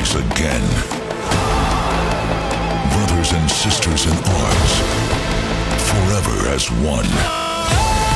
rise again. Brothers and sisters in arms, forever as one.